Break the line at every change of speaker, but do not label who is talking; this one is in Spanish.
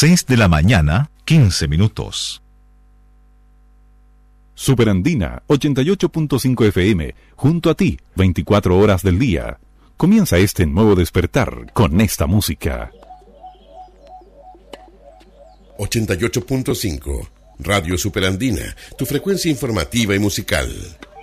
6 de la mañana, 15 minutos.
Superandina 88.5 FM, junto a ti, 24 horas del día. Comienza este nuevo despertar con esta música.
88.5, Radio Superandina, tu frecuencia informativa y musical.